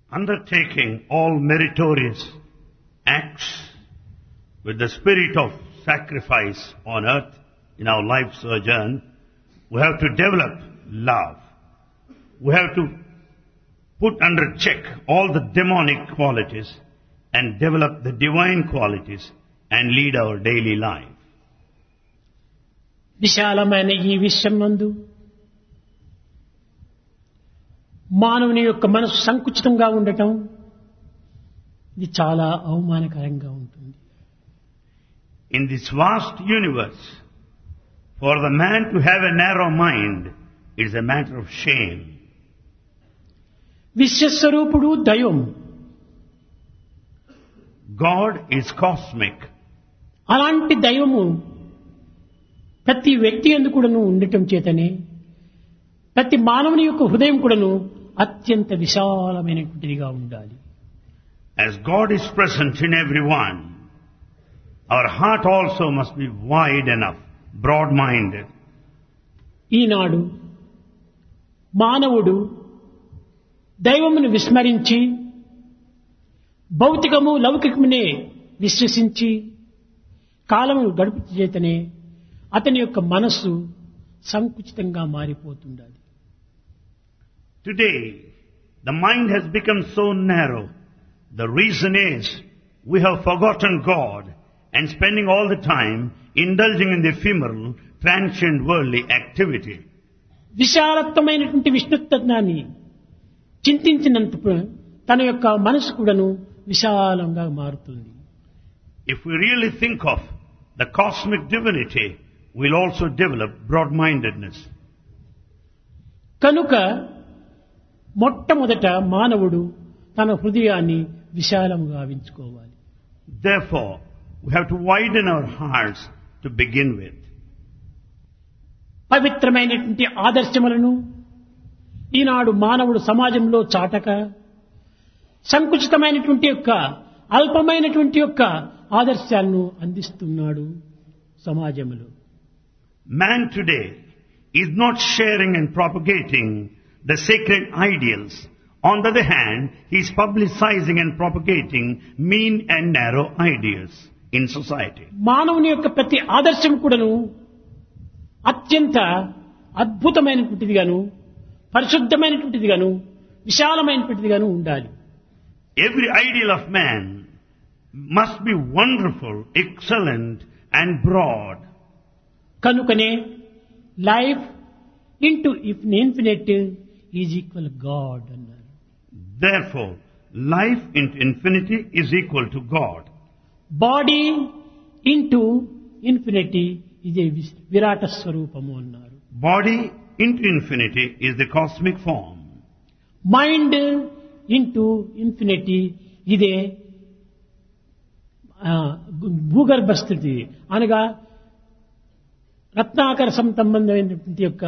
undertaking all meritorious acts with the spirit of sacrifice on earth in our life sojourn, we have to develop love. We have to put under check all the demonic qualities and develop the divine qualities and lead our daily life. విశాలమైన ఈ విశ్వం నందు మానవుని యొక్క మనసు సంకుచితంగా ఉండటం ఇది చాలా అవమానకరంగా ఉంటుంది. In this vast universe, for the man to have a narrow mind is a matter of shame. విశ్వస్వరూపుడు దైవం. God is cosmic. అలాంటి దైవము ప్రతి వ్యక్తి యందు కూడాను ఉండటం చేతనే ప్రతి మానవుని యొక్క హృదయం కూడాను అత్యంత విశాలమైనటువంటిదిగా ఉండాలి. As God is present in everyone, our heart also must be wide enough, broad-minded. ఈనాడు మానవుడు దైవమును విస్మరించి భౌతికము లౌకికమునే విశ్వసించి కాలము గడుపు చేతనే అతని యొక్క మనస్సు సంకుచితంగా మారిపోతుండాలి. Today, the mind has become so narrow. The reason is we have forgotten God and spending all the time indulging in the ephemeral, transient worldly activity. విశాలత్వమైనటువంటి విష్ణుత్వాన్ని చింతించినంత తన యొక్క మనసు కూడాను విశాలంగా మారుతుంది. If we really think of the cosmic divinity, we'll also develop broad-mindedness. కనుక మొట్టమొదట మానవుడు తన హృదయాన్ని విశాలంగా గావించుకోవాలి. Therefore, we have to widen our hearts to begin with. పవిత్రమైనటువంటి ఆదర్శములను ఈనాడు మానవుడు సమాజంలో చాటక సంకుచితమైనటువంటి యొక్క అల్పమైనటువంటి యొక్క ఆదర్శాలను అందిస్తున్నాడు సమాజంలో. Man today is not sharing and propagating the sacred ideals. On the other hand, he is publicizing and propagating mean and narrow ideas in society. మానవుని యొక్క ప్రతి ఆదర్శం కూడాను అత్యంత అద్భుతమైనటువంటిదిగాను పరిశుద్ధమైనటువంటిదిగాను విశాలమైనటువంటిదిగాను ఉండాలి. Every ideal of man must be wonderful, excellent and broad. కనుకనే life into infinite is equal God అన్నారు. Therefore, life into infinity is equal to God. Body into infinity ఇది విరాట స్వరూపము అన్నారు. Body into infinity is the cosmic form. Mind into infinity ఇదే భూగర్భస్థితి అనగా రత్నాకర సంబంధమైనటువంటి యొక్క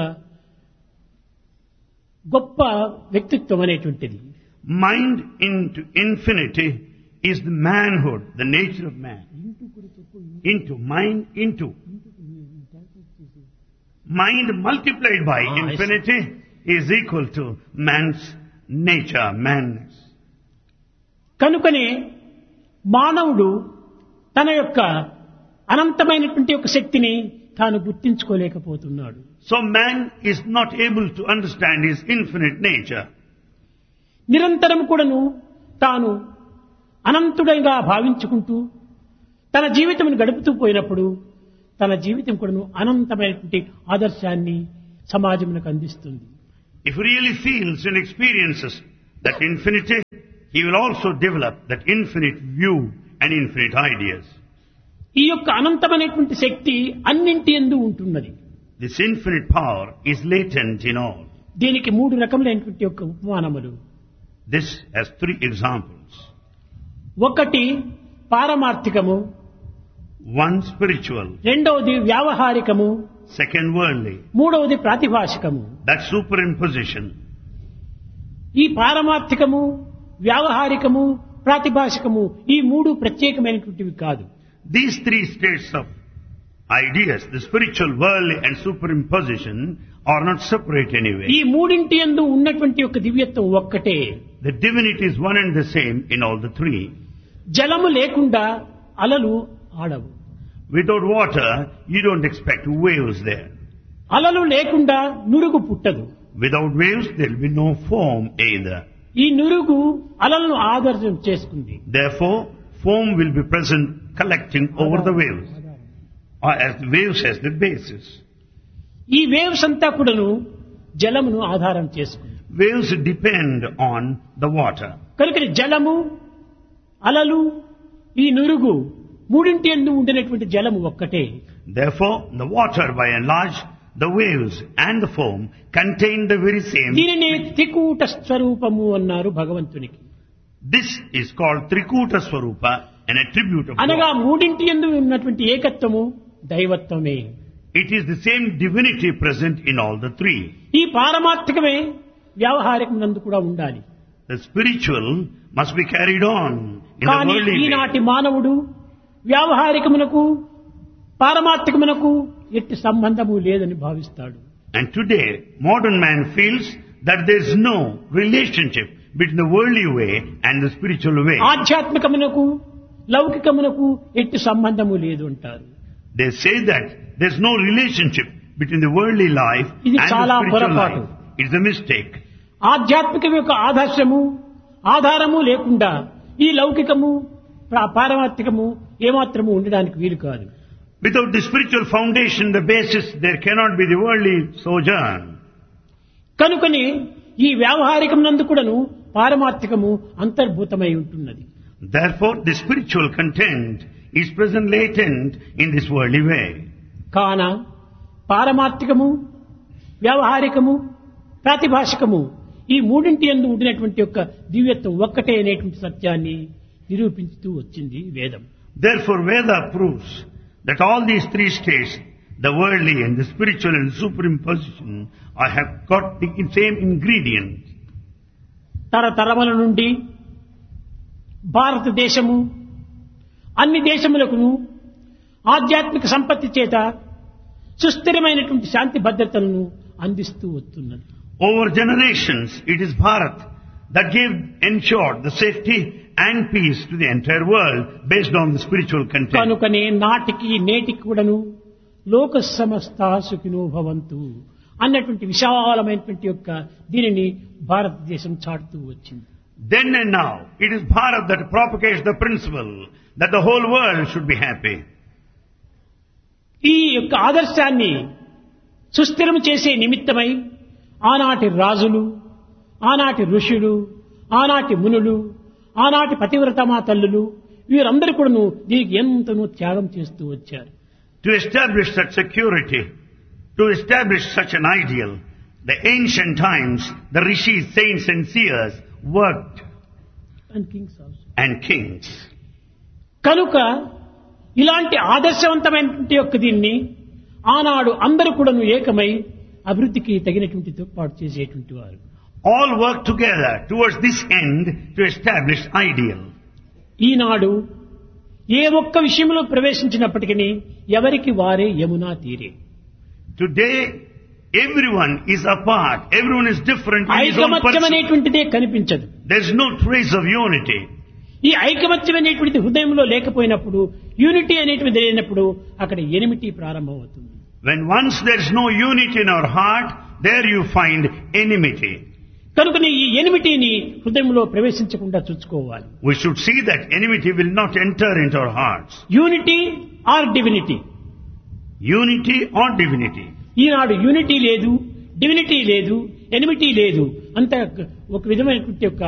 గొప్ప వ్యక్తిత్వం అనేటువంటిది. Mind into infinity is the manhood, the nature of man. Into mind into. Mind multiplied by infinity is equal to man's nature, manness. కనుకనే మానవుడు తన యొక్క అనంతమైనటువంటి యొక్క శక్తిని తాను గుర్తించుకోలేకపోతున్నాడు. So man is not able to understand his infinite nature. నిరంతరం కూడాను తాను అనంతుడిగా భావించుకుంటూ తన జీవితం గడుపుతూ పోయినప్పుడు తన జీవితం కూడాను అనంతమైనటువంటి ఆదర్శాన్ని సమాజమునకు అందిస్తుంది. If he really feels and experiences that infinity, he will also develop that infinite view and infinite ideas. ఈ యొక్క అనంతమైనటువంటి శక్తి అన్నింటి యందు ఉంటున్నది. This infinite power is latent in all. దీనికి మూడు రకములైనటువంటి యొక్క ఉపమానములు. This has three examples. ఒకటి పారమార్థికము, One spiritual, రెండవది వ్యావహారికము, second worldly. మూడవది ప్రాతిభాషికము. That's superimposition. ఈ పారమార్థికము, వ్యావహారికము, ప్రాతిభాషికము ఈ మూడు ప్రత్యేకమైనటువంటివి కాదు. These three states of ideas, the spiritual, worldly and superimposition, are not separate anyway. ఈ మూడింటి యందు ఉన్నటువంటి యొక్క దివ్యత్వం ఒక్కటే. The divinity is one and the same in all the three. జలము లేకుండా అలలు ఆడవు. Without water, you don't expect waves there. అలలు లేకుండా నురుగు పుట్టదు. Without waves, there will be no foam either. ఈ నురుగు అలలను ఆధారం చేసుకుంది. Therefore, foam will be present collecting over the waves. Or as the waves as the basis. ఈ waves అంతా కూడాను జలమును ఆధారం చేసుకుంది. Waves depend on the water. కనుక జలము, అలలు, ఈ నురుగు మూడింటి యందు ఉండినటువంటి జలము ఒక్కటే. Therefore, the water by and large, the waves and the foam contain the very same. దీనిని త్రికూట స్వరూపము అన్నారు భగవంతునికి. This is called Trikuta Swarupa, an attribute of అనగా God. మూడింటి యందు ఉన్నటువంటి ఏకత్వము దైవత్వమే. It is the same divinity present in all the three. ఈ పారమార్థికమే వ్యావహారికమునందు కూడా ఉండాలి. The spiritual must be carried on in the కానీ worldly way. ఈనాటి మానవుడు వ్యావహారికమునకు పారమార్థికమునకు ఎట్టి సంబంధము లేదని భావిస్తాడు. And today, modern man feels that there is no relationship between the worldly way and the spiritual way. ఆధ్యాత్మికమునకు లౌకికమునకు ఎట్టి సంబంధము లేదు అంటారు. They say that there is no relationship between the worldly life ఇది and the చాలా spiritual పొరపాటు. life. It's a mistake. ఆధ్యాత్మికం యొక్క ఆధారము లేకుండా ఈ లౌకికము పారమార్థికము ఏమాత్రము ఉండడానికి వీలు కాదు. Without the spiritual foundation, the basis, there cannot be the worldly sojourn. కనుకని ఈ వ్యావహారికమునందు కూడాను పారమార్థికము అంతర్భూతమై ఉంటున్నది. Therefore, the spiritual content is present latent in this worldly way. కాన పారమార్థికము, వ్యావహారికము, ప్రాతిభాషికము ఈ మూడింటి యందు ఉండినటువంటి యొక్క దివ్యత్వం ఒక్కటే అనేటువంటి సత్యాన్ని నిరూపిస్తూ వచ్చింది వేదం. Therefore, Veda proves that all these three states, the worldly and the spiritual and the superimposition, have got the same ingredient. తరతరముల నుండి భారతదేశము అన్ని దేశములకును ఆధ్యాత్మిక సంపత్తి చేత సుస్థిరమైనటువంటి శాంతి భద్రతలను అందిస్తూ వస్తున్నది. Over generations, it is Bharat that ensured the safety and peace to the entire world based on the spiritual content. కనుకనే నాటికి నేటికి కూడాను లోక సమస్త సుఖినో భవంతు అన్నటువంటి విశాలమైనటువంటి యొక్క దీనిని భారతదేశం చాటుతూ వచ్చింది. Then and now, it is Bharat that propagates the principle that the whole world should be happy. ఈ యొక్క ఆదర్శాన్ని సుస్థిరం చేసే నిమిత్తమై ఆనాటి రాజులు, ఆనాటి ఋషులు, ఆనాటి మునులు, ఆనాటి పతివ్రతమా తల్లులు వీరందరూ కూడాను దీనికి ఎంతనో త్యాగం చేస్తూ వచ్చారు. To establish such security, to establish such an ideal, the ancient times, the rishis, saints and seers worked. And kings also. And kings. కనుక ఇలాంటి ఆదర్శవంతమైనటువంటి యొక్క దీన్ని ఆనాడు అందరూ కూడాను ఏకమై అభివృద్ధికి తగినటువంటి తోడ్పాటు చేసేటువంటి వారు. All work together towards this end to establish ideal. ఈనాడు ఏ ఒక్క విషయంలో ప్రవేశించినప్పటికీ ఎవరికి వారే యమునా తీరే. Today, everyone is apart. Everyone is different in his own ఐకమత్యం person. అనేటువంటిదే కనిపించదు. There is no trace of unity. ఈ ఐకమత్యం అనేటువంటి హృదయంలో లేకపోయినప్పుడు, యూనిటీ అనేటువంటిది లేనప్పుడు అక్కడ ఎనిమిటీ ప్రారంభమవుతుంది. When once there is no unity in our heart, there you find enmity. కనుకనే ఈ ఎనిమిటీని హృదయంలో ప్రవేశించకుండా చూసుకోవాలి. We should see that enmity will not enter into our hearts. Unity are divinity. Unity or divinity. Eenadu unity లేదు, divinity లేదు, enmity లేదు, అంత ఒక విధమైనటువంటి యొక్క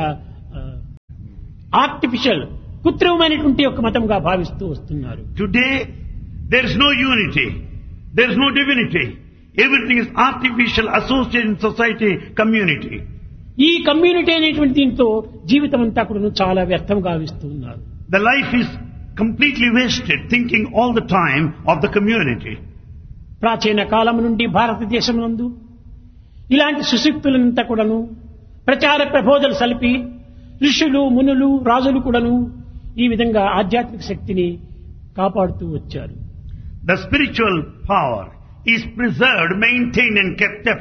ఆర్టిఫిషియల్ కృత్రిమమైనటువంటి యొక్క మతంగా భావిస్తూ వస్తున్నారు. Today, there is no unity. There is no divinity. Everything is artificial, associated in society, community. ఈ కమ్యూనిటీ అనేటువంటి దీంతో జీవితం అంతా కూడా చాలా వ్యర్థం గావిస్తూ ఉన్నారు. The life is completely wasted thinking all the time of the community. ప్రాచీన కాలం నుండి భారతదేశం నందు ఇలాంటి సుశక్తులంతా కూడాను ప్రచార ప్రబోధలు సలిపి ఋషులు, మునులు, రాజులు కూడాను ఈ విధంగా ఆధ్యాత్మిక శక్తిని కాపాడుతూ వచ్చారు. The spiritual power is preserved, maintained and kept up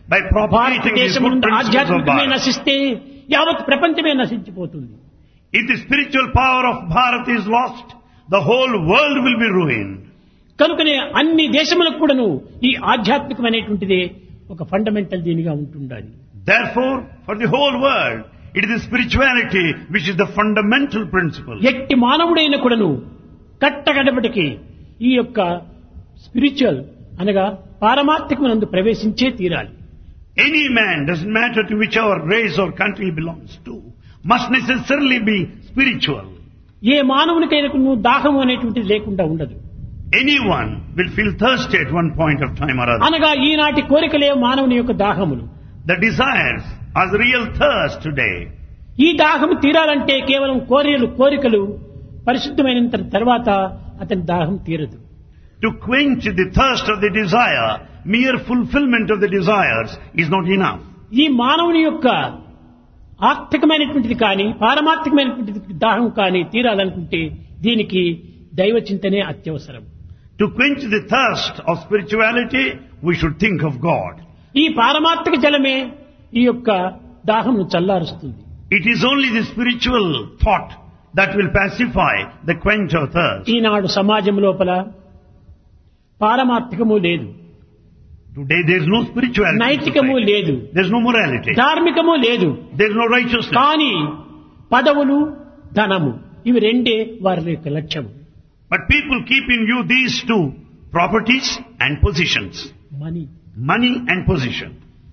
by propagating these భారతదేశం good నుండి principles of ఆధ్యాత్మికమే Bharat. నశిస్తే యావత్ ప్రపంచమే నశించిపోతుంది. If the spiritual power of Bharat is lost, the whole world will be ruined. కనుకనే అన్ని దేశములకు కూడాను ఈ ఆధ్యాత్మికమైనటువంటిదే ఒక ఫండమెంటల్ దీనిగా ఉంటుండాలి. Therefore, for the whole world, it is the spirituality which is the fundamental principle. ఎట్టి మానవుడైన కూడాను కట్టగడపటికి ఈ యొక్క స్పిరిచువల్ అనగా పారమార్థికమునందు ప్రవేశించే తీరాలి. Any man, doesn't matter to whichever race or country he belongs to, must necessarily be spiritual. ఏ మానవునికైనా దాహము అనేటువంటిది లేకుండా ఉండదు. Anyone will feel thirsty at one point of time or other. అనగా ఈనాటి కోరికలే మానవుని యొక్క దాహములు. The desires are the real thirst today. ఈ దాహము తీరాలంటే కేవలం కోరికలు పరిశుద్ధమైన తర్వాత అతని దాహం తీరదు. To quench the thirst of the desire, mere fulfillment of the desires is not enough. ఈ మానవుని యొక్క ఆర్థికమైనటువంటిది కానీ పారమార్థికమైనటువంటిది దాహం కానీ తీరాలనుకుంటే దీనికి దైవ చింతనే అత్యవసరం. To quench the thirst of spirituality, we should think of God. ఈ పారమార్థిక జలమే ఈ యొక్క దాహంను చల్లారుస్తుంది. It is only the spiritual thought that will pacify the quench of thirst. ఈనాడు సమాజం లోపల పారమార్థికము లేదు, Today there is no spirituality. in నైతికము society. లేదు, There is no morality. ధార్మికము లేదు. There is no righteousness. కానీ పదవులు ధనము ఇవి రెండే వారి యొక్క లక్ష్యము. But people keep in view these two, properties and positions. Money. Money and position.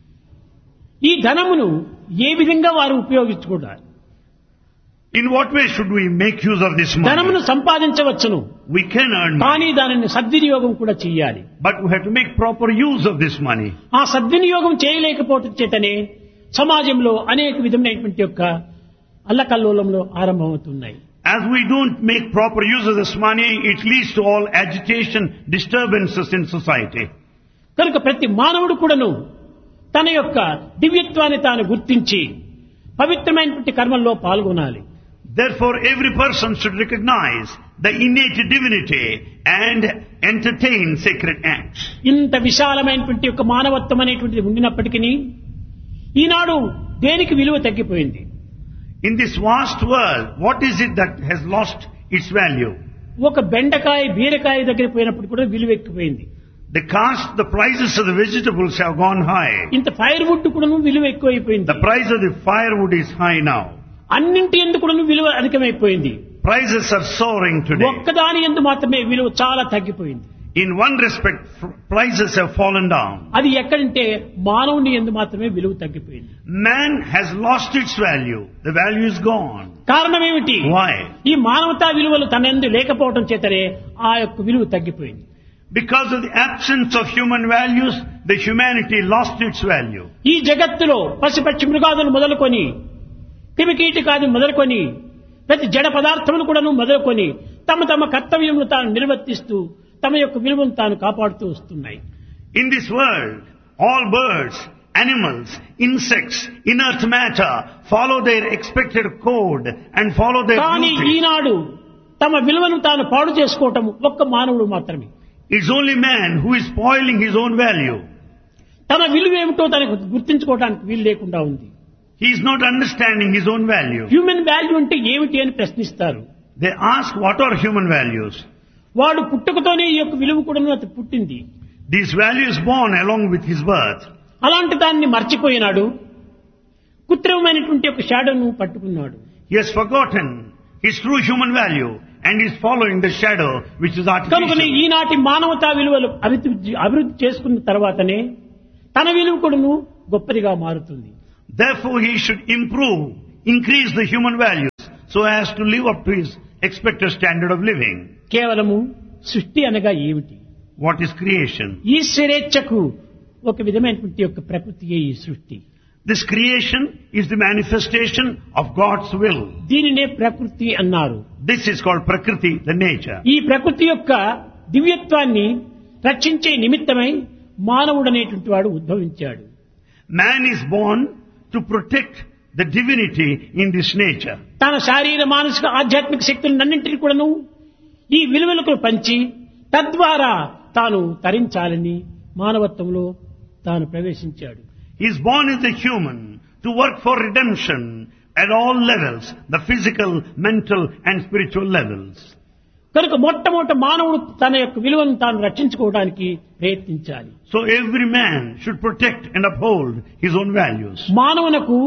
ఈ ధనమును ఏ విధంగా వారు ఉపయోగించుకుంటారు? In what way should we make use of this ధనమును money? సంపాదించవచ్చును, We can earn కానీ money, దానిని సద్వినియోగం కూడా చెయ్యాలి. but we have to make proper use of this money. ఆ సద్వినియోగం చేయలేకపోవటం చేతనే సమాజంలో అనేక విధమైనటువంటి యొక్క అల్లకల్లోలంలో ఆరంభమవుతున్నాయి. As we don't make proper use of this money, it leads to all agitation, disturbances in society. కనుక ప్రతి మానవుడు కూడాను తన యొక్క దివ్యత్వాన్ని తాను గుర్తించి పవిత్రమైనటువంటి కర్మల్లో పాల్గొనాలి. Therefore, every person should recognize the innate divinity and entertain sacred acts. ఇంత విశాలమైనటువంటి యొక్క మానవత్వం అనేటువంటిది ఉండినప్పటికీ ఈనాడు దేనికి విలువ తగ్గిపోయింది? In this vast world, what is it that has lost its value? ఒక బెండకాయ బీరకాయ దగ్గర పోయినప్పుడు కూడా విలువ ఎక్కిపోయింది. The prices of the vegetables have gone high. ఇంత ఫైర్ వుడ్ కూడా విలువ ఎక్కువైపోయింది. The price of the firewood is high now. అన్నింటి ఎందుకు కూడా విలువ అధికమైపోయింది. Prices are soaring today. ఒక్కదాని ఎందు మాత్రమే విలువ చాలా తగ్గిపోయింది. In one respect, prices have fallen down. అది ఎక్కడంటే మానవుని ఎందు మాత్రమే విలువ తగ్గిపోయింది. Man has lost its value. The value is gone. కారణం ఏమిటి? Why? ఈ మానవతా విలువలు తన ఎందు లేకపోవడం చేతనే ఆ యొక్క విలువ తగ్గిపోయింది. Because of the absence of human values, the humanity lost its value. ఈ జగత్తులో పశుపక్షి మృగాదులు మొదలుకొని క్రిమికీటకాదులు మొదలుకొని ప్రతి జడ పదార్థములు కూడాను మొదలుకొని తమ తమ కర్తవ్యమును తాను నిర్వర్తిస్తూ తమ యొక్క విలువను తాను కాపాడుతూ వస్తున్నాయి. In this world, all birds, animals, insects, inert matter follow their expected code and follow their కానీ blueprint. ఈనాడు తమ విలువను తాను పాడు చేసుకోవటం ఒక్క మానవుడు మాత్రమే. It's only man who is spoiling his own value. తన విలువ ఏమిటో తనకు గుర్తించుకోవడానికి వీలు లేకుండా ఉంది. He is not understanding his own value. Human value అంటే ఏమిటి అని ప్రశ్నిస్తారు. They ask, what are human values? వాడు పుట్టుకతోనే ఈ యొక్క విలువ కూడా అతను పుట్టింది. These values born along with his birth. అలాంటి దాన్ని మర్చిపోయినాడు, కృత్రిమమైనటువంటి ఒక షాడోను పట్టుకున్నాడు. He has forgotten his true human value and is following the shadow which is కనుకనే artificial. ఈనాటి మానవతా విలువలు అభివృద్ధి చేసుకున్న తర్వాతనే తన విలువ కూడాను గొప్పదిగా మారుతుంది. Therefore, he should increase the human values so as to live up to his expected standard of living. కేవలము సృష్టి అనగా ఏమిటి? What is creation? ఈశ్వరేచ్ఛకు ఒక విధమైనటువంటి యొక్క ప్రకృతియే ఈ సృష్టి. This creation is the manifestation of God's will. దీనినే ప్రకృతి అన్నారు. This is called Prakriti, the nature. ఈ ప్రకృతి యొక్క దివ్యత్వాన్ని రక్షించే నిమిత్తమై మానవుడనేటువంటి వాడు ఉద్భవించాడు. Man is born to protect the divinity in this nature. తన శారీర మానసిక ఆధ్యాత్మిక శక్తులన్నింటినీ కూడాను ఈ విలువలకు పంచి తద్వారా తాను తరించాలని మానవత్వంలో తాను ప్రవేశించాడు. He is born as a human to work for redemption at all levels, the physical, mental and spiritual levels. కనుక మొట్టమొదట మానవుడు తన యొక్క విలువను తాను రక్షించుకోవడానికి ప్రయత్నించాలి. So every man should protect and uphold his own values. మానవునకు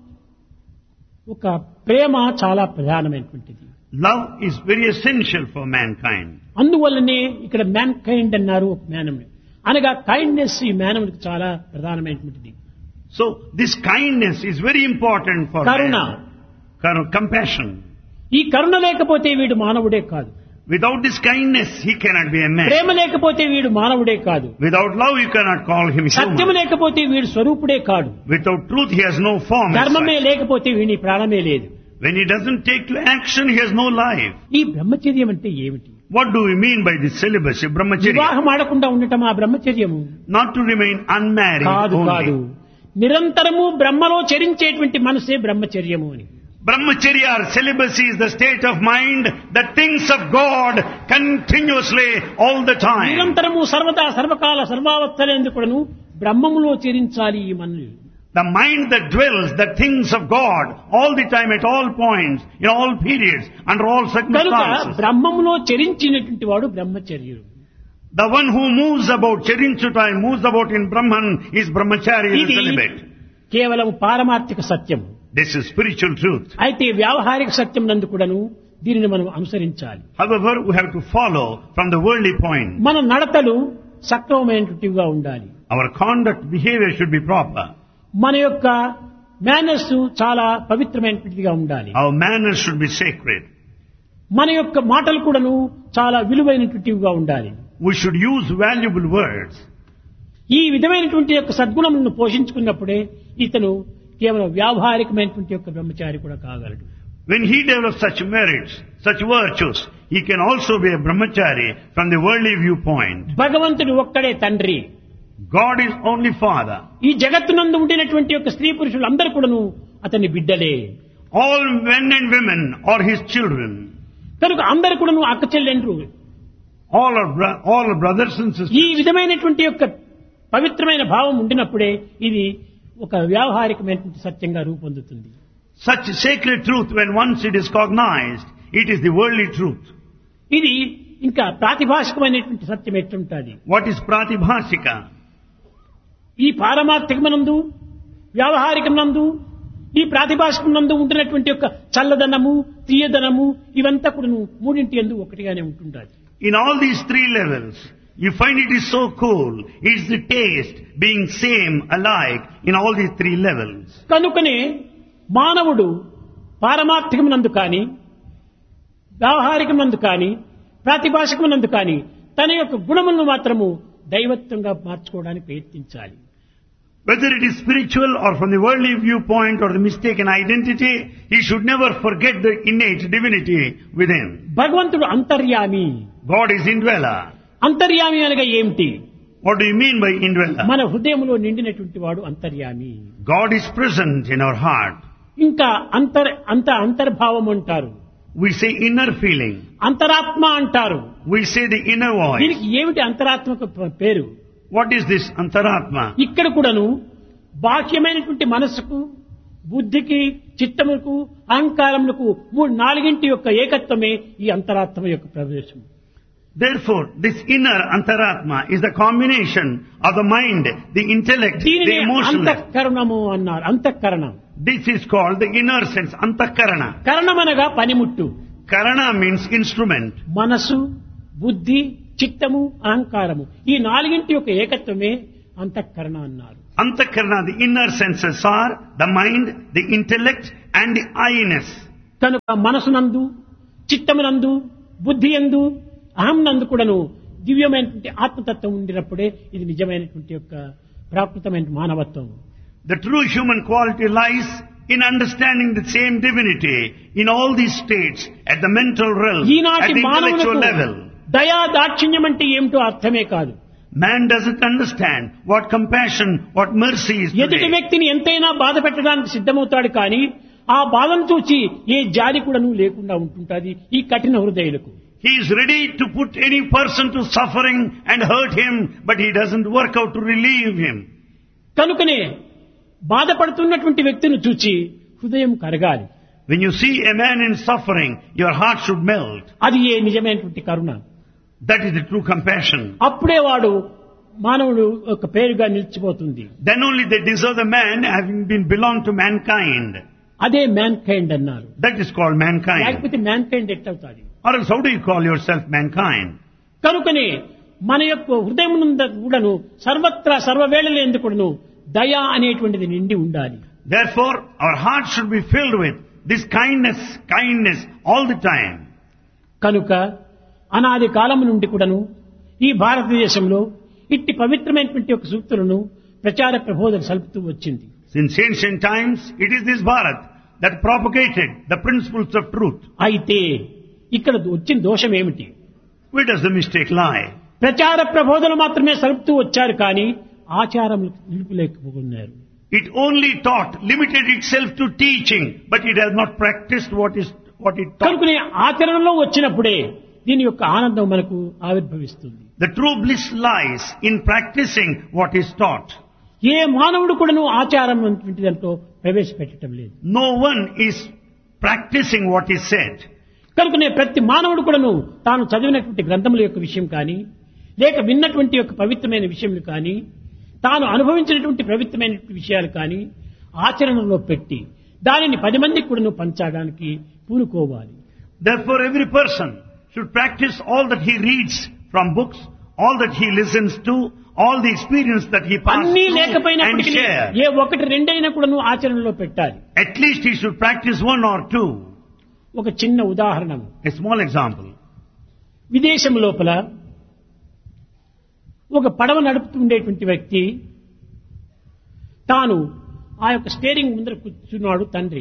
ఒక ప్రేమ చాలా ప్రధానమైనటువంటిది. Love is very essential for mankind. అందువల్లనే ఇక్కడ మ్యాన్ కైండ్ అన్నారు మానవుని, అనగా కైండ్నెస్ ఈ మానవునికి చాలా ప్రధానమైనటువంటిది. So this kindness is very important for Karuna. man. Compassion. ఈ కరుణ లేకపోతే వీడు మానవుడే కాదు. Without this kindness, he cannot be a man. ప్రేమ లేకపోతే వీడు మానవుడే కాదు. Without love, you cannot call him Satyam human. లేకపోతే వీడు స్వరూపుడే కాడు. Without truth, he has no form. as ధర్మమే such. లేకపోతే వీని ప్రాణమే లేదు. When he doesn't take to action, he has no life. ఈ బ్రహ్మచర్యం అంటే ఏమిటి? What do we mean by this celibacy, brahmacharya? వివాహం ఆడకుండా ఉండటం ఆ బ్రహ్మచర్యము Not to remain unmarried కాదు. కాదు, only. నిరంతరము బ్రహ్మలో చరించేటువంటి మనసే బ్రహ్మచర్యము అని. Brahmacharya or celibacy is the state of mind that thinks of God continuously all the time. నిరంతరము సర్వదా సర్వకాల సర్వావస్థలందుకును బ్రహ్మములో చరించాలి ఈ మనల్ని. The mind that dwells, that thinks of God all the time, at all points, in all periods, under all కనుక circumstances. బ్రహ్మములో చరించినటువంటి వాడు బ్రహ్మచర్యుడు. The one who moves about, Charinchuta, moves about in Brahman is brahmachari, is a ఇది celibate. కేవలం పారమార్థిక సత్యం. This is spiritual truth. అయితే వ్యావహారిక సత్యం నందు కూడాను దీనిని మనం అనుసరించాలి. However, we have to follow from the worldly point. మన నడతలు సక్రమమైనటువంటివిగా ఉండాలి. Our conduct, behavior should be proper. మన యొక్క మేనర్స్ చాలా పవిత్రమైనటువంటిదిగా ఉండాలి. Our manners should be sacred. మన యొక్క మాటలు కూడాను చాలా విలువైనటువంటివిగా ఉండాలి. We should use valuable words. ఈ విధమైనటువంటి యొక్క సద్గుణములను పోషించుకున్నప్పుడే ఇతను కేవలం వ్యావహారికమైనటువంటి యొక్క బ్రహ్మచారి కూడా కాగలడు. When he develops such merits, such virtues, he can also be a brahmachari from the worldly viewpoint. భగవంతుడు ఒక్కడే తండ్రి. God is only Father. ఈ జగత్తునందు ఉండినటువంటి యొక్క స్త్రీ పురుషులు అందరూ కూడాను అతని బిడ్డలే. All men and women are his children. కనుక అందరూ కూడాను అక్క చెల్లెండ్రు. All are brothers and sisters. ఈ విధమైనటువంటి యొక్క పవిత్రమైన భావం ఉండినప్పుడే ఇది ఒక వ్యావహారికమైనటువంటి సత్యంగా రూపొందుతుంది. Such sacred truth, when once it is cognized, it is the worldly truth. ఇది ఇంకా ప్రాతిభాషికమైనటువంటి సత్యం ఎట్లుంటుంది. What is pratibhasika? ఈ పారమార్థికమనందు వ్యావహారికమనందు ఈ ప్రాతిభాషికమనందు ఉంటున్నటువంటి యొక్క చల్లదనము తీయదనము ఇవంతా కూడా మూడింటి యందు ఒకటిగానే ఉంటుంటాయి. In all these three levels, you find it is so cool. It is the taste being same, alike in all these three levels. కనుకనే మానవుడు పారమార్థికమనందు కానీ వ్యావహారికమనందు కానీ ప్రాతిభాషికమనందు కానీ తన యొక్క గుణములను మాత్రము దైవత్వంగా మార్చుకోవడానికి ప్రయత్నించాలి. Whether it is spiritual or from the worldly viewpoint or the mistaken identity, he should never forget the innate divinity within. భగవంతుడు అంతర్యామి. God is indweller. అంతర్యామి అనగా ఏమిటి? What do you mean by indweller? మన హృదయంలో నిండినటువంటి వాడు అంతర్యామి. God is present in our heart. ఇంకా అంతర్భావం అంటారు. We say inner feeling. అంతరాత్మ అంటారు. We say the inner voice. దీనికి ఏమిటి అంతరాత్మకు పేరు? What is this antaratma? ఇక్కడ కూడాను బాహ్యమైనటువంటి మనస్సుకు బుద్ధికి చిత్తములకు అహంకారములకు నాలుగింటి యొక్క ఏకత్వమే ఈ అంతరాత్మ యొక్క ప్రవేశం. Therefore, this inner antaratma is the combination of the mind, the intellect, the దీనినే emotion. అంతఃకరణము అన్నారు. అంతఃకరణం. This is called the inner sense, antakarana. కరణమనగా పనిముట్టు. Karana means instrument. మనసు, బుద్ధి, చిత్తము, అహంకారము ఈ నాలుగింటి యొక్క ఏకత్వమే అంతఃకరణ అన్నారు. Antakarana, the inner senses are the mind, the intellect and the I-ness. కనుక మనసునందు, చిత్తమునందు, బుద్ధి యందు, అహం నందు కూడాను దివ్యమైనటువంటి ఆత్మతత్వం ఉండినప్పుడే ఇది నిజమైనటువంటి యొక్క ప్రాకృతమైన మానవత్వం. The true human quality lies in understanding the same divinity in all these states, at the mental realm, at ఈనాటి the intellectual మానవులకు level. దయా దాక్షిణ్యం అంటే ఏమిటో అర్థమే కాదు. Man doesn't understand what compassion, what mercy is ఎదుటి today. వ్యక్తిని ఎంతైనా బాధ పెట్టడానికి సిద్ధమవుతాడు కానీ ఆ బాధను చూచి ఏ జాలి కూడాను లేకుండా ఉంటుంటది ఈ కఠిన హృదయులకు. He is ready to put any person to suffering and hurt him, but he doesn't work out to relieve him. కనుకనే బాధపడుతున్నటువంటి వ్యక్తిని చూచి హృదయం కరగాలి. When you see a man in suffering, your heart should melt. అది ఏ నిజమైనటువంటి కరుణ. That is the true compassion. అప్పుడే వాడు మానవుడు ఒక పేరుగా నిలిచిపోతుంది. Then only they deserve the man having been belong to mankind. అదే మ్యాన్ కైండ్ అన్నారు. That is called mankind. లేకపోతే man kind ఎట్లవుతాది? Or else how do you call yourself mankind? కనుకనే మన యొక్క హృదయం కూడాను సర్వత్రా సర్వవేళలు ఎందుకును దయ అనేటువంటిది నిండి ఉండాలి. Therefore, our heart should be filled with this kindness all the time. కనుక అనాది కాలము నుండి కూడాను ఈ భారతదేశంలో ఇట్టి పవిత్రమైనటువంటి ఒక సూక్తులను ప్రచార ప్రబోధన సల్పుతూ వచ్చింది. Since ancient times, it is this Bharat that propagated the principles of truth. అయితే ఇక్కడ వచ్చిన దోషం ఏమిటి? Where does the mistake lie? ప్రచార ప్రబోధనలు మాత్రమే సలుపుతూ వచ్చారు కానీ ఆచారం నిలుపులేకపోతున్నారు. It only taught, limited itself to teaching, but it has not practiced what it taught. కనుకనే ఆచరణలో వచ్చినప్పుడే దీని యొక్క ఆనందం మనకు ఆవిర్భవిస్తుంది. The true bliss lies in practicing what is taught. ఏ మానవుడు కూడాను ఆచారం వంటి దాంట్లో ప్రవేశపెట్టడం లేదు. No one is practicing what is said. కనుకనే ప్రతి మానవుడు కూడాను తాను చదివినటువంటి గ్రంథముల యొక్క విషయం కానీ లేక విన్నటువంటి యొక్క పవిత్రమైన విషయములు కానీ తాను అనుభవించినటువంటి పవిత్రమైన విషయాలు కానీ ఆచరణలో పెట్టి దానిని 10 మందికి కూడాను పంచడానికి పూనుకోవాలి. Therefore, every person should practice all that he reads from books, all that he listens to, all the experience that he passes అన్నీ through and లేకపోయినప్పటికీ share. ఏ ఒకటి రెండైనా కూడాను ఆచరణలో పెట్టాలి. At least he should practice 1 or 2. ఒక చిన్న ఉదాహరణ, A small example. విదేశం లోపల ఒక పడవ నడుపుతుండేటువంటి వ్యక్తి తాను ఆ యొక్క స్టీరింగ్ ముందర కూర్చున్నాడు తండ్రి.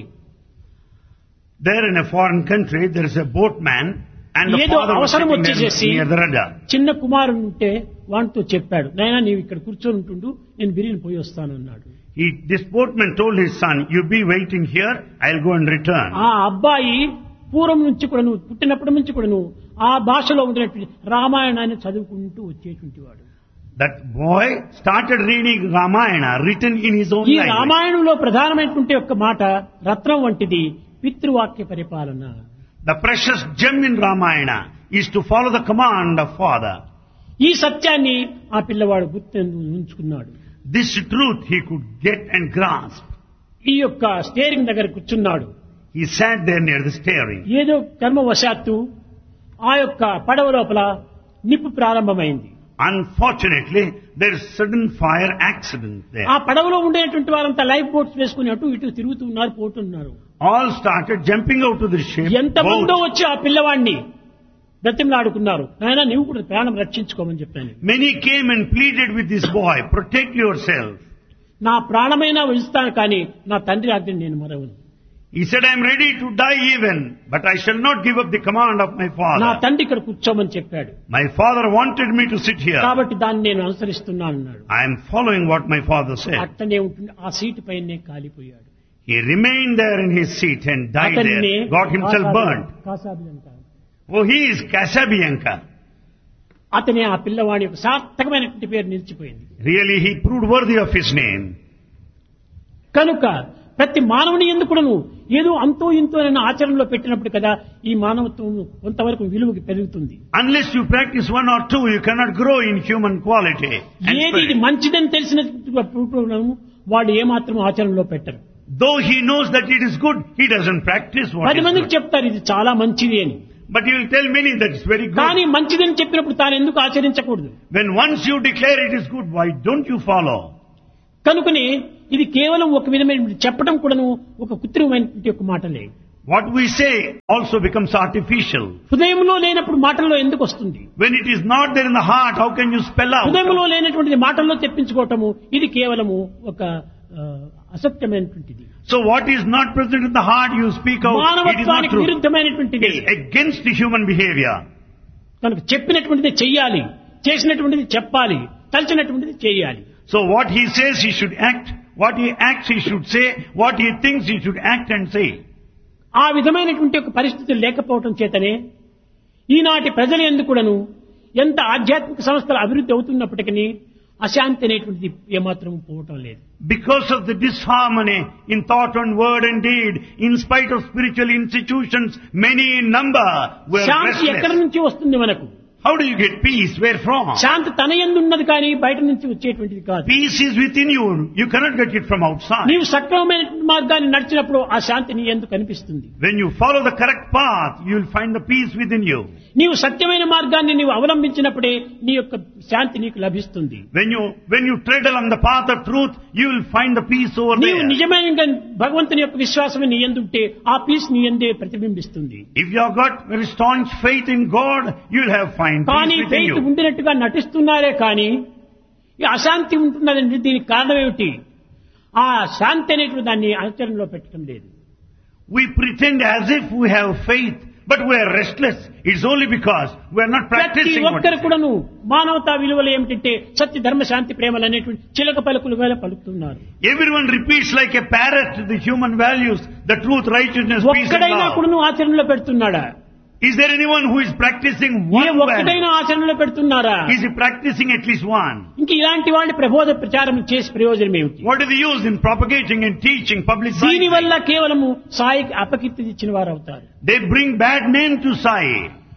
There in a foreign country, there is a boatman and the ఏదో father was అవసరం sitting వచ్చేసేసి near the rudder. చిన్న కుమారుడు ఉంటే వానితో చెప్పాడు, నాయనా నీవు ఇక్కడ కూర్చొని ఉంటుండు, నేను బిరిని పోయి వస్తాను అన్నాడు. This boatman told his son, you be waiting here, I'll go and return. ఆ అబ్బాయి పూర్వం నుంచి కూడాను పుట్టినప్పటి నుంచి కూడాను ఆ భాషలో ఉన్నటువంటి రామాయణాన్ని చదువుకుంటూ వచ్చేటువంటి వాడు. That boy started reading Ramayana written in his own ఈ language. రామాయణంలో ప్రధానమైనటువంటి ఒక మాట రత్నం వంటిది పితృవాక్య పరిపాలన. The precious gem in Ramayana is to follow the command of father. ఈ సత్యాన్ని ఆ పిల్లవాడు గుర్తు ఉంచుకున్నాడు. This truth he could get and grasp. ఈ యొక్క స్టీరింగ్ దగ్గర కూర్చున్నాడు. He sat there near the steering. ఏదో కర్మవశాత్తు ఆ యొక్క పడవ లోపల నిప్పు ప్రారంభమైంది. Unfortunately, there is sudden fire accident there. ఆ పడవలో ఉండేటువంటి వారంతా లైఫ్ బోట్స్ వేసుకుని అటు ఇటు తిరుగుతున్నారు, పోతున్నారు. All started jumping out of the ship. ఎంతమందో boats. వచ్చి ఆ పిల్లవాడిని బ్రతిమలాడుకున్నారు, నాయనా నీవు కూడా ప్రాణం రక్షించుకోమని చెప్పాను. Many came and pleaded with this boy, protect yourself. నా ప్రాణమైనా ఇస్తాను కానీ నా తండ్రి ఆజ్ఞను నేను మరవను. He said, I am ready to die even, but I shall not give up the command of my నా father. తండ్రి ఇక్కడ కూర్చోమని చెప్పాడు. My father wanted me to sit here. కాబట్టి దాన్ని నేను అనుసరిస్తున్నాను అన్నాడు. I am following what my father said. అట్టనే ఉంటుంది, ఆ సీటు పైనే కాలిపోయాడు. He remained there in his seat and died అతన్ని there, got himself burnt. కాసాబి అంటారు. Oh, he is Casabianca. అతని ఆ పిల్లవాడి యొక్క సార్థకమైనటువంటి పేరు నిలిచిపోయింది. Really, he proved worthy of his name. కనుక ప్రతి మానవుని ఎందుకును ఏదో అంతో ఇంతో ఆచరణలో పెట్టినప్పుడు కదా ఈ మానవత్వం కొంతవరకు విలువకి పెరుగుతుంది. Unless you practice 1 or 2, you cannot grow in human quality. and ఏది ఇది spirit. మంచిదని తెలిసిన వాడు ఏమాత్రం ఆచరణలో పెట్టరు. Though he knows that it is good, he doesn't practice what 10 is మందికి good. చెప్తారు ఇది చాలా మంచిది అని. But he will tell many that it's very good. కానీ మంచిదని చెప్పినప్పుడు తాను ఎందుకు ఆచరించకూడదు? When once you declare it is good, why don't you follow? కనుకనే ఇది కేవలం ఒక విధమైన చెప్పడం కూడాను ఒక కృత్రిమమైనటువంటి ఒక మాటలే. What we say also becomes artificial. హృదయంలో లేనప్పుడు మాటల్లో ఎందుకు వస్తుంది? When it is not there in the heart, how can you spell out? హృదయంలో లేనటువంటిది మాటల్లో తెప్పించుకోవటము ఇది కేవలము ఒక అసత్యమైనటువంటిది. So what is not present in the heart, you speak out. It is not మానవత్వానికి true. విరుద్ధమైనటువంటిది. It is against the human behavior. కనుక చెప్పినటువంటిది చెయ్యాలి, చేసినటువంటిది చెప్పాలి, తలచినటువంటిది చేయాలి. So what he says, he should act. What he acts, he should say. What he thinks, he should act and say. ఆ విధమైనటువంటి ఒక పరిస్థితులు లేకపోవటం చేతనే ఈనాటి ప్రజలు ఎందుకును ఎంత ఆధ్యాత్మిక సంస్థలు అభివృద్ధి అవుతున్నప్పటికీ అశాంతి అనేటువంటిది ఏమాత్రం పోవటం లేదు. Because of the disharmony in thought and word and deed, in spite of spiritual institutions, many in number were శాంతి ఎక్కడి restless. నుంచి వస్తుంది మనకు? How do you get peace? Where from? శాంతి తన యందు ఉన్నది కానీ బయట నుంచి వచ్చేటువంటిది కాదు. Peace is within you. You cannot get it from outside. నీవు సక్రమమైన మార్గాన్ని నడిచినప్పుడు ఆ శాంతి నీ యందు కనిపిస్తుంది. When you follow the correct path, you will find the peace within you. నీవు సత్యమైన మార్గాన్ని నీవు అవలంబించినప్పుడే నీ యొక్క శాంతి నీకు లభిస్తుంది. When you tread along the path of truth, you will find the peace over నీవు there. నిజమైన భగవంతుని యొక్క విశ్వాసం నీ యందు ఉంటే ఆ పీస్ నీ యందే ప్రతిబింబిస్తుంది. If you have got very staunch faith in God, you will have find కానీ peace within ఫెయిత్ you. ఉండినట్టుగా నటిస్తున్నారే కానీ ఈ అశాంతి ఉంటున్నదంటే దీనికి కారణం ఏమిటి? ఆ శాంతి అనేటువంటి దాన్ని ఆచరణలో పెట్టడం లేదు. We pretend as if we have faith, but we are restless. It's only because we are not ప్రతి practicing what ఒక్కరు we say. కూడాను మానవతా విలువలు ఏమిటంటే సత్య ధర్మ శాంతి ప్రేమలు అనేటువంటి చిలక పలుకులు వేల పలుకుతున్నారు. Everyone repeats like a parrot the human values, the truth, righteousness, peace and ఒక్కడైనా love. కూడాను ఆచరణలో పెడుతున్నాడా? Is there anyone who is practicing A one ఒక్కడైనా value? ఆచరణలో పెడుతున్నారా? Is he practicing at least one? ఇంక ఇలాంటి వాళ్ళ ప్రబోధ ప్రచారం చేసి ప్రయోజనం ఏమిటి? What is the use in propagating and teaching, దీని publicizing? వల్ల కేవలము సాయికి అపకీర్తి ఇచ్చిన వారు అవుతారు. They bring bad name to Sai.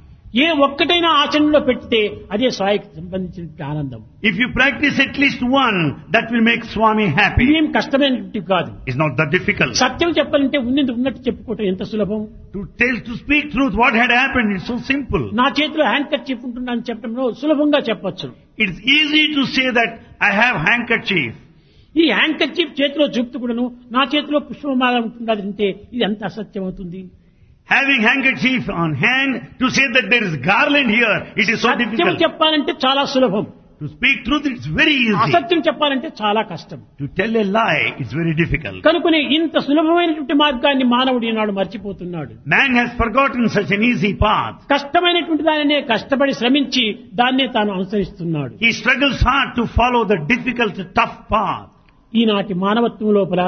ఏ ఒక్కటైనా ఆచరణలో పెడితే అదే సాయికి సంబంధించిన ఆనందం. If you practice at least one, that will make Swami happy. ఇదేం కష్టమైనటువంటి కాదు. It's not that difficult. సత్యం చెప్పాలంటే ఉన్నట్టు చెప్పుకోవటం ఎంత సులభం. To speak truth, what had happened, it's so simple. నా చేతిలో హ్యాండ్ కర్చీఫ్ ఉంటుందని చెప్పడంలో సులభంగా చెప్పొచ్చు. It's easy to say that I have handkerchief. ఈ హ్యాండ్ కర్చీఫ్ చేతిలో చూపుతూ కూడాను నా చేతిలో పుష్పమాల ఉంటున్నది అంటే ఇది ఎంత అసత్యం అవుతుంది. Having handkerchief on hand, to say that there is garland here, it is so Satyam difficult. చెప్పాలంటే చాలా సులభం. To speak truth, it's very easy. అసత్యం చెప్పాలంటే చాలా కష్టం. To tell a lie, it's very difficult. కనుకనే ఇంత సులభమైనటువంటి మార్గాన్ని మానవుడు ఈనాడు మర్చిపోతున్నాడు. Man has forgotten such an easy path. కష్టమైనటువంటి దానినే కష్టపడి శ్రమించి దాన్నే తాను అనుసరిస్తున్నాడు. He struggles hard to follow the difficult, tough path. ఈనాటి మానవత్వం లోపల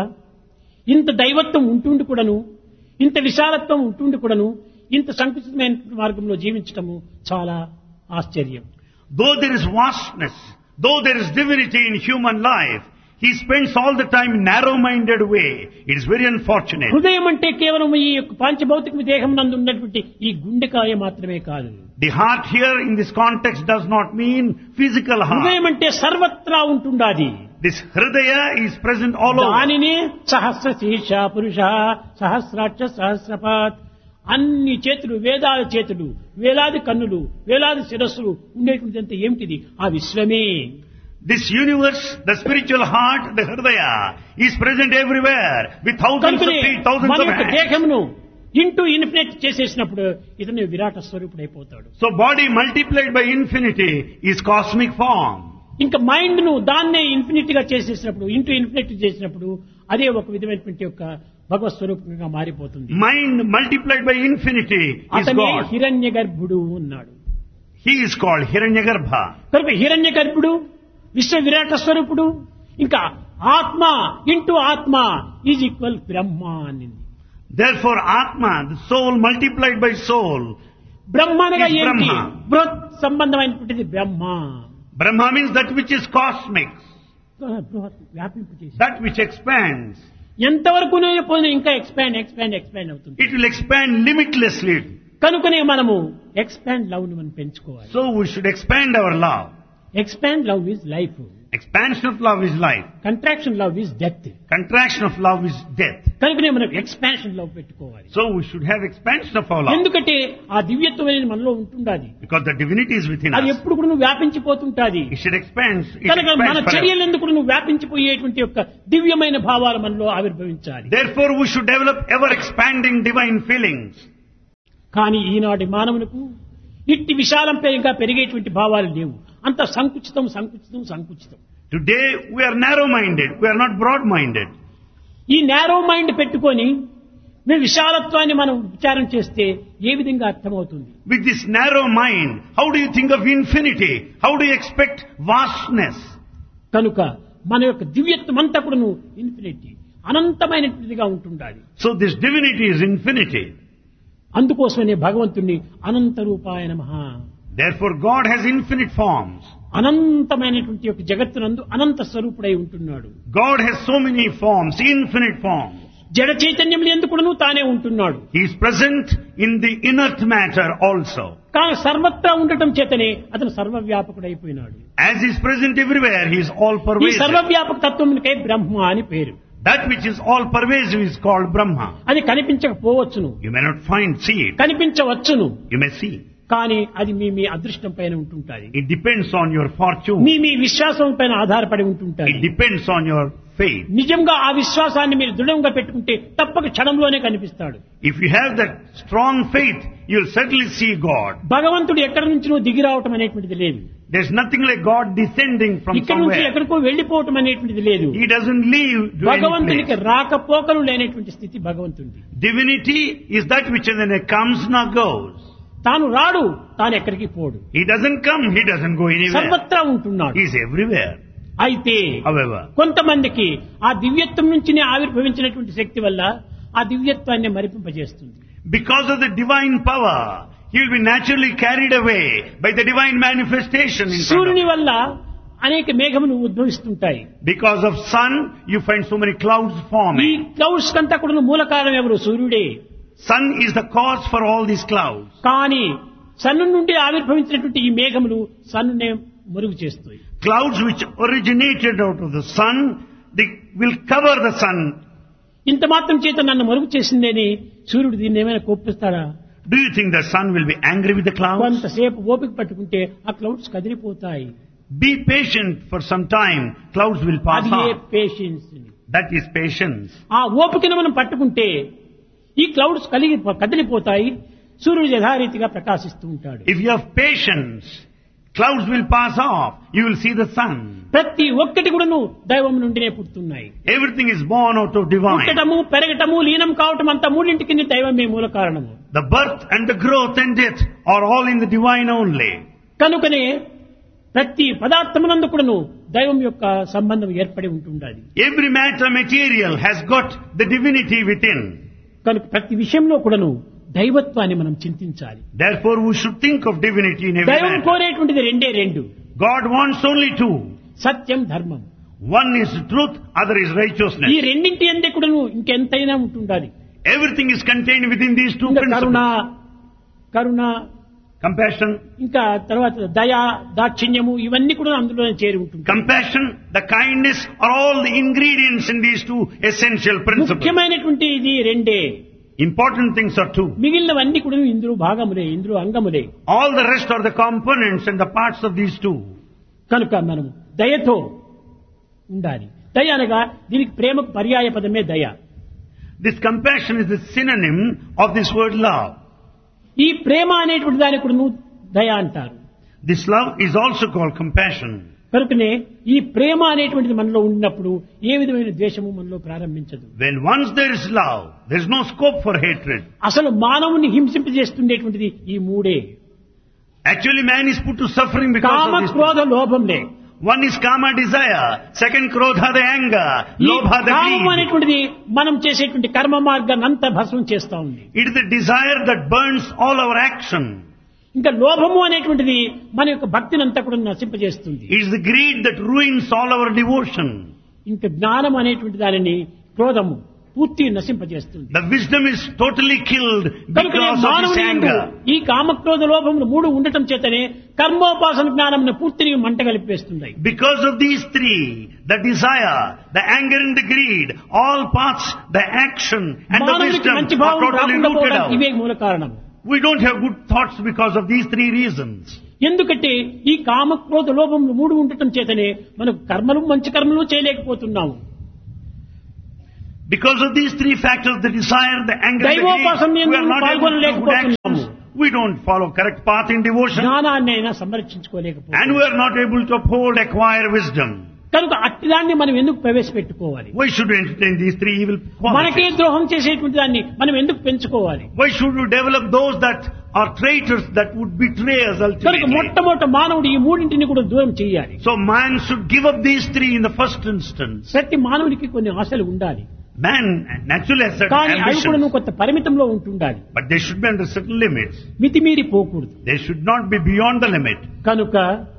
ఇంత దైవత్వం ఉంటుండి కూడాను, ఇంత విశాలత్వం ఉంటుండి కూడాను, ఇంత సంకుచితమైన మార్గంలో జీవించటము చాలా ఆశ్చర్యం. Though there is vastness, though there is divinity in human life, he spends all the time in narrow-minded way. It is very unfortunate. హృదయం అంటే కేవలం ఈ యొక్క పాంచభౌతిక దేహం నందు ఉన్నటువంటి ఈ గుండెకాయ మాత్రమే కాదు. The heart here in this context does not mean physical heart. హృదయం అంటే సర్వత్రా ఉంటుండాది. This hridaya is present all over. దానినే సహస్ర శీర్ష పురుష సహస్రాక్ష సహస్రపాత్ అన్ని చేతులు వేదాల చేతులు వేలాది కన్నులు వేలాది శిరస్సులు ఉండేటువంటిదంతా ఏమిటిది? ఆ విశ్వమే. This universe, the spiritual heart, the hridaya, is present everywhere with thousands of feet, thousands మన of యొక్క hands. దేహమును ఇంటూ ఇన్ఫినిట్ చేసేసినప్పుడు ఇతను విరాట స్వరూపుడు అయిపోతాడు. So body multiplied by infinity is cosmic form. ఇంకా మైండ్ ను దాన్నే ఇన్ఫినిటీ గా చేసేసినప్పుడు ఇంటూ ఇన్ఫినిటీ చేసినప్పుడు అదే ఒక విధమైనటువంటి యొక్క భగవత్ స్వరూపంగా మారిపోతుంది. Mind multiplied by infinity is అతనే God. హిరణ్య గర్భుడు అన్నాడు. He is called Hiranyagarbha. కనుక హిరణ్య గర్భుడు విశ్వ విరాట స్వరూపుడు ఇంకా ఆత్మ ఇంటూ ఆత్మ ఈజ్ ఈక్వల్ బ్రహ్మ అనింది. Therefore Atma, the soul multiplied by soul. బ్రహ్మ అనగా is ఏంటి? Brahma. బృహత్ సంబంధమైనటువంటిది బ్రహ్మ. Brahma means that which is cosmic, బృహత్ వ్యాపింపచేసి that which expands. ఎంతవరకు పోయినా ఇంకా ఎక్స్పాండ్ అవుతుంది. It will expand limitlessly. కనుకనే మనము ఎక్స్పాండ్ లవ్ ను మనం పెంచుకోవాలి. So we should expand our love. Expand love is life, Expansion of love is life. Contraction love is death. Contraction of love is death. కనుకనే మనం expansion love పెట్టుకోవాలి. So we should have expansion of our love. ఎందుకంటే ఆ దివ్యత్వం అనేది మనలో ఉంటుండాది. Because the divinity is within అది us. ఎప్పుడు కూడా నువ్వు వ్యాపించిపోతుంటాది. It should expand. It కనుక మన expands forever. చర్యలు ఎందుకు నువ్వు వ్యాపించిపోయేటువంటి యొక్క దివ్యమైన భావాలు మనలో ఆవిర్భవించాలి. Therefore we should develop ever expanding divine feelings. కానీ ఈనాటి మానవులకు ఇట్టి విశాలంగా పెరిగేటువంటి భావాలు లేవు. అంత సంకుచితం. Today we are narrow-minded. We are not broad-minded. ఈ నేరో మైండ్ పెట్టుకొని మీ విశాలత్వాన్ని మనం విచారం చేస్తే ఏ విధంగా అర్థమవుతుంది? With this narrow mind, how do you think of infinity? How do you expect vastness? కనుక మన యొక్క దివ్యత్వం అంతా కూడా ఇన్ఫినిటీ అనంతమైనటువంటిదిగా ఉంటుండాలి. So this divinity is infinity. అందుకోసమనే భగవంతుణ్ణి అనంత రూపాయ నమః. Therefore God has infinite forms. అనంతమైనటువంటి యొక్క జగత్తునందు అనంత స్వరూపుడై ఉంటున్నాడు. God has so many forms, infinite forms. జడ చైతన్యం ఎందుకును తానే ఉంటున్నాడు. He is present in the inert matter also. కానీ సర్వత్రా ఉండటం చేతనే అతను సర్వవ్యాపకుడైపోయినాడు. As he is present everywhere, he is all ఈ pervasive. సర్వవ్యాపక తత్వమునికై బ్రహ్మ అని పేరు. That which is all pervasive is called Brahma. అది కనిపించకపోవచ్చును, You may not see it. కనిపించవచ్చును, You may see. కానీ అది మీ అదృష్టం పైన ఉంటుంటాయి. It depends on your fortune. మీ విశ్వాసం పైన ఆధారపడి ఉంటుంటాయి. It depends on your faith. నిజంగా ఆ విశ్వాసాన్ని మీరు దృఢంగా పెట్టుకుంటే తప్పక క్షణంలోనే కనిపిస్తాడు. If you have that strong faith, you'll certainly see God. భగవంతుడు ఎక్కడి నుంచి దిగి రావటం అనేటువంటిది లేదు. There's nothing like God descending from ఇక్కడ నుంచి somewhere. ఎక్కడికో వెళ్లిపోవటం అనేటువంటిది లేదు. He doesn't leave to any భగవంతునికి place. రాకపోకలు లేనటువంటి స్థితి భగవంతుడి. Divinity is that which when it comes, nor goes. తాను రాడు, తాను ఎక్కడికి పోడు, He doesn't come, he doesn't go anywhere. సర్వత్రా ఉంటున్నాడు. He is everywhere. అయితే However, కొంతమందికి ఆ దివ్యత్వం నుంచినే ఆవిర్భవించినటువంటి శక్తి వల్ల ఆ దివ్యత్వాన్ని మరిపింపజేస్తుంది. because of the divine power, he will be naturally carried away by the divine manifestation in front of సూర్యుని him. వల్ల అనేక మేఘములు ఉద్భవిస్తుంటాయి. Because of sun, you find so many clouds ఈ forming. క్లౌడ్స్ కంతా కూడా మూల కారణం ఎవరు? సూర్యుడే. Sun is the cause for all these clouds. కానీ సన్ను నుండి ఆవిర్భవించినటువంటి ఈ మేఘములు సన్నునే మరుగు చేస్తాయి. Clouds which originated out of the sun, they will cover the sun. ఇంత మాత్రం చేత నన్ను మరుగు చేసిందని సూర్యుడు దీన్ని ఏమైనా కోపిస్తాడా? Do you think the sun will be angry with the clouds? కొంతసేపు ఓపిక పట్టుకుంటే ఆ clouds కదిలిపోతాయి. Be patient for some time, clouds will pass అది ఏ on. Patience. That is patience. ఆ ఓపికను మనం పట్టుకుంటే ఈ క్లౌడ్స్ కదిలిపోతాయి, సూర్యుడు యథారీతిగా ప్రకాశిస్తూ ఉంటాడు. If you have patience, clouds will pass off. You will see the sun. ప్రతి ఒక్కటి కూడాను దైవం నుండినే పుడుతున్నాయి. Everything is born out of divine. పుట్టటము, పెరగటము, లీనం కావటం అంతా మూడింటికి దైవమే మూల కారణము. The birth and the growth and death are all in the divine only. కనుకనే ప్రతి పదార్థమునందు కూడాను దైవం యొక్క సంబంధం ఏర్పడి ఉంటుండాలి. Every matter material has got the divinity within. కనుక ప్రతి విషయంలో కూడాను దైవత్వాన్ని మనం చింతించాలి. Therefore we should think of divinity in every దైవం matter. కోరేటువంటిది రెండు. God wants only two. సత్యం, ధర్మం. One is truth, other is ఈ righteousness. రెండింటి అందే కూడాను ఇంకెంతైనా ఉంటుండాలి. Everything is contained within these two ఇంకా principles. కరుణ, Compassion, ఇంకా తర్వాత దయ, దాక్షిణ్యము ఇవన్నీ కూడా అందులోనే చేరి ఉంటుంది. compassion, the kindness are all the ingredients in these two essential principles. ముఖ్యమైనటువంటి ఇది రెండే. Important things are two. మిగిలినవన్నీ కూడా ఇందులో భాగములే, ఇందులో అంగములే. All the rest are the components and the parts of these two. కనుక మనం దయతో ఉండాలి. దయ అనగా దీనికి ప్రేమకు పర్యాయ పదమే దయ. This compassion is the synonym of this word love. ఈ ప్రేమ అనేటువంటి దానికి కూడా దయ అంటారు. This love is also called compassion. కనుకనే ఈ ప్రేమ అనేటువంటిది మనలో ఉన్నప్పుడు ఏ విధమైన ద్వేషము మనలో ప్రారంభించదు. When once there is love, there is no scope for hatred. అసలు మానవుని హింసింపజేస్తుండేటువంటిది ఈ మూడే. Actually, man is put to suffering because comma, of this. క్రోధ, లోభంలే. One is kama, desire. Second, krodha, the anger. ఈ Lobha, the కామం greed. అనేటువంటిది మనం చేసేటువంటి కర్మ మార్గాన్ని అంతా భస్మం చేస్తా ఉంది. It is the desire that burns all our action. ఇంకా లోభము అనేటువంటిది మన యొక్క భక్తిని అంతా కూడా నశింపజేస్తుంది. It is the greed that ruins all our devotion. ఇంకా జ్ఞానం అనేటువంటి దానిని క్రోధము పూర్తి నశింపజేస్తుంది. The wisdom is totally killed కనుక because of this మానవుని యందు anger. ఈ కామక్రోధ లోభములు మూడు ఉండటం చేతనే కర్మోపాసన జ్ఞానమును పూర్తిని మంట కలిపేస్తున్నాయి. Because of these three, the desire, the anger and the greed, all paths, the action and the మానవునికి wisdom మంచి are భావం totally రాకుండా rooted పోవడానికి ఇవే out. మూల కారణం. We don't have good thoughts because of these three reasons. ఎందుకంటే ఈ కామక్రోధ లోభములు మూడు ఉండటం చేతనే మనకు కర్మలు మంచి కర్మలు చేయలేకపోతున్నాము. Because of these three factors, the desire, the anger and the దైవోపాసన greed, we are not able to do good పాల్గొనలేకపోతున్నాము. actions. We don't follow correct path in devotion. జ్ఞానాన్ని అయినా And సంరక్షించుకోలేకపోతున్నాము. we are not able to uphold, acquire wisdom. కనుక అట్టిదాన్ని మనం ఎందుకు ప్రవేశపెట్టుకోవాలి? Why should we entertain these three evil మనకే qualities? ద్రోహం చేసేటువంటి దాన్ని మనం ఎందుకు పెంచుకోవాలి? Why should we develop those that are traitors that would betray us కనుక ultimately? మొట్టమొదట మానవుడు ఈ మూడింటిని కూడా దూరం చేయాలి. So man should give up these three in the first instance. ప్రతి మానవుడికి కొన్ని ఆశలు ఉండాలి. Man naturally has certain కానీ అవి కూడా ambitions, కొంత పరిమితంలో ఉంటుండాలి. but they should be under certain limits. మితిమీరి పోకూడదు. They should not be beyond the limit. కనుక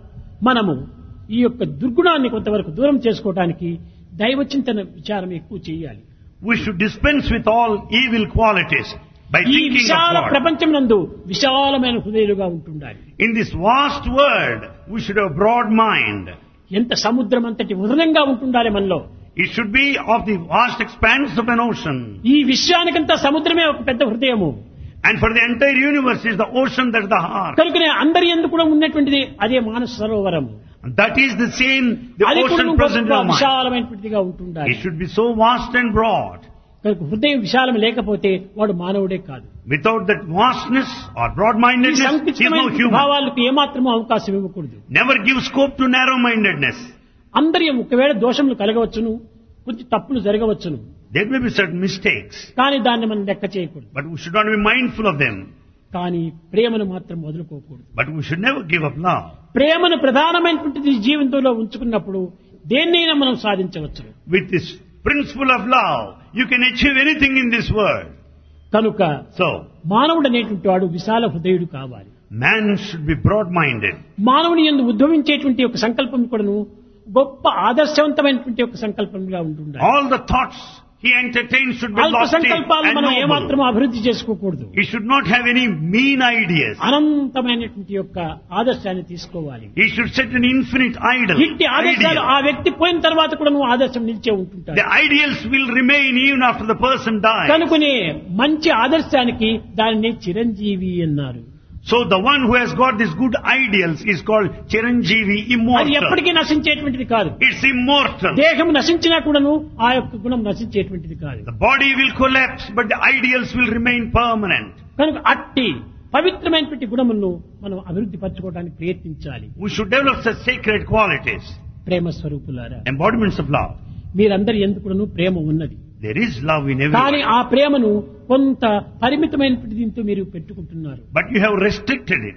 మనము ఈ యొక్క దుర్గుణాన్ని కొంతవరకు దూరం చేసుకోవడానికి దైవచింతన విచారం ఎక్కువ చేయాలి. We should dispense with all evil qualities by ఈ thinking విశాల of God. ప్రపంచం నందు విశాలమైన హృదయులుగా ఉంటుండాలి. In this vast world, we should have broad mind. ఎంత సముద్రం అంతటి ఉదరంగా ఉంటుండాలి మనలో. It should be of the vast expanse of an ocean. ఈ విశ్వానికంతా సముద్రమే ఒక పెద్ద హృదయము. And for the entire universe is the ocean, that is the heart. కనుకనే అందరి యందు కూడా ఉన్నటువంటిది అదే మానస Sarovaram. That is the same, the అది కూడా ocean present in our mind. విశాలమైనటువంటిదిగా ఉంటుండాలి. It should be so vast and broad. కనుక హృదయం విశాలం లేకపోతే వాడు మానవుడే కాదు. Without that vastness or ఈ broad-mindedness, he is no సంకుచితమైన human. భావాలకు ఏమాత్రమూ అవకాశం ఇవ్వకూడదు. Never give scope to narrow-mindedness. అందరి ఒకవేళ దోషములు కలగవచ్చును, కొంచెం తప్పులు జరగవచ్చును, There may be certain mistakes, కానీ దాన్ని మనం లెక్క చేయకూడదు. but we should not be mindful of them. కానీ ప్రేమను మాత్రం వదులుకోకూడదు. But we should never give up love. ప్రేమను ప్రధానమైనటువంటిది జీవితంలో ఉంచుకున్నప్పుడు దేన్నైనా మనం సాధించవచ్చు. With this principle of love, you can achieve anything in this world. కనుక So, మానవుడు అనేటువంటి వాడు విశాల హృదయుడు కావాలి. man should be broad-minded. మానవుని యందు ఉద్భవించేటువంటి ఒక సంకల్పం కూడాను గొప్ప ఆదర్శవంతమైనటువంటి ఒక సంకల్పంగా ఉంటుండాలి. All the thoughts he entertains should be అల్ప lofty సంకల్పాలను and మనం noble. ఏమాత్రం అభివృద్ధి చేసుకోకూడదు. He should not have any mean ideas. అనంతమైనటువంటి యొక్క ఆదర్శాన్ని తీసుకోవాలి. He should set an infinite idol. ఇట్టి ఆదర్శాలు Ideal. ఆ వ్యక్తి పోయిన తర్వాత కూడా నువ్వు ఆదర్శం నిలిచే ఉంటుంటాడు. The ideals will remain even after the person dies. కనుకనే మంచి ఆదర్శానికి దానిని చిరంజీవి అన్నారు. So the one who has got these good ideals is called Chiranjeevi, అది immortal. ఎప్పటికీ నశించేటువంటిది కాదు. It's immortal. దేహం నశించినా కూడాను ఆ యొక్క గుణం నశించేటువంటిది కాదు. The body will collapse, but the ideals will remain permanent. కనుక అట్టి పవిత్రమైనటువంటి గుణములను మనం అభివృద్ధి పరచుకోవడానికి ప్రయత్నించాలి. We should develop such sacred qualities, ప్రేమ స్వరూపులారా, embodiments of love. మీరందరి ఎందుకును ప్రేమ ఉన్నది. There is love in కానీ everyone, ఆ ప్రేమను కొంత పరిమితమైనటువంటి దీంతో మీరు పెట్టుకుంటున్నారు. but you have restricted it.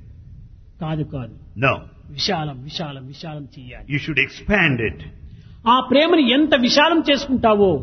కాదు కాదు, No, విశాలం విశాలం విశాలం చేయాలి. you should expand it. ఆ ప్రేమను ఎంత విశాలం చేసుకుంటావో,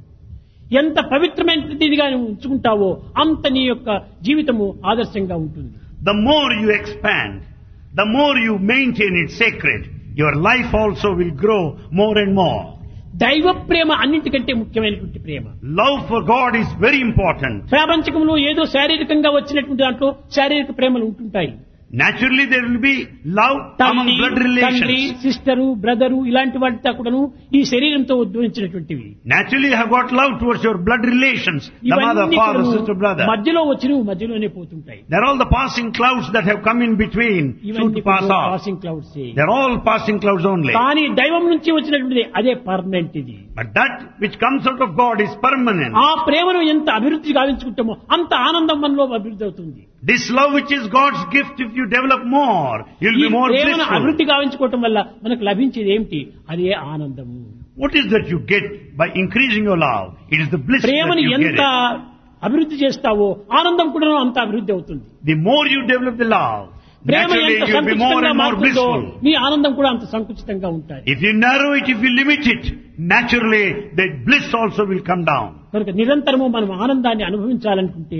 ఎంత పవిత్రమైనదిగా ఉంచుకుంటావో అంత నీ యొక్క జీవితము ఆదర్శంగా ఉంటుంది. The more you expand, the more you maintain it sacred, your life also will grow more and more. దైవ ప్రేమ అన్నింటికంటే ముఖ్యమైనటువంటి ప్రేమ. Love for God is very important. ప్రాపంచికంలో ఏదో శారీరకంగా వచ్చినటువంటి దాంట్లో శారీరక ప్రేమలు ఉంటుంటాయి. Naturally, there will be love among తల్లి, blood తండ్రి, relations. సిస్టరు, బ్రదరు ఇలాంటి వాటితో కూడాను ఈ శరీరంతో ఉద్భవించినటువంటివి. Naturally, you have got love towards your blood relations, the mother, ఇవన్నీ father, కూడాను sister, brother. మధ్యలో వచ్చినవి మధ్యలోనే పోతుంటాయి. They're all the passing clouds that have come in between, soon ఇవన్నీ to pass off. Passing clouds. They're all passing clouds only. కానీ దైవం నుంచి వచ్చినటువంటిది అదే పర్మనెంట్. ఇది But that which comes out of God is permanent. ఆ ప్రేమను ఎంత అభివృద్ధి గావించుకుంటామో అంత ఆనందం మనలో అభివృద్ధి అవుతుంది. This love which is God's gift, if you develop more, you'll ఈ be more ప్రేమను blissful. అభివృద్ధి గావించుకోవటం వల్ల మనకు లభించేది ఏమిటి? అదే ఆనందము. What is that you get by increasing your love? It is the bliss that ప్రేమను you get ఎంత it. అభివృద్ధి చేస్తావో ఆనందం కూడా అంత అభివృద్ధి అవుతుంది. The more you develop the love, Prema naturally ఎంత you'll be more సంకుచితంగా and more మారుతుందో blissful. నీ ఆనందం కూడా అంత సంకుచితంగా ఉంటుంది. If you narrow it, if you limit it, naturally the bliss also will come down. కనుక నిరంతరము మనం ఆనందాన్ని అనుభవించాలనుకుంటే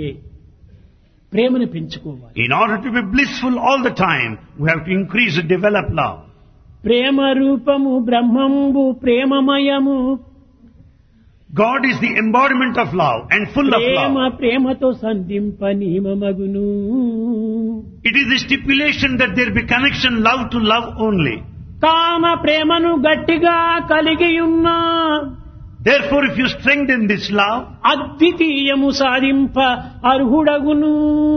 ప్రేమను పెంచుకోవాలి. In order to be blissful all the time, we have to increase and develop love. ప్రేమ రూపము బ్రహ్మంబు ప్రేమమయము. God is the embodiment of love and full of Prema love. ప్రేమతో సంధింప నియమమగును. It is the stipulation that there be connection love to love only. కామ ప్రేమను గట్టిగా కలిగి ఉన్నా Therefore, if you strengthen this love, అద్వితీయము సాధింప అర్హుడగును.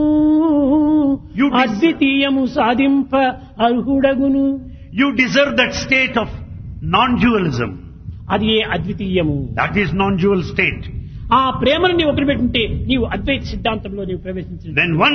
You des- అద్వితీయము సాధింప అర్హుడగును. you deserve that state of non-dualism. అది ఏ అద్వితీయము. That is non-dual state. ఆ ప్రేమను నీవు ఒకటి పెట్టుంటే నీవు అద్వైత సిద్ధాంతంలో నీవు ప్రవేశించిన Then one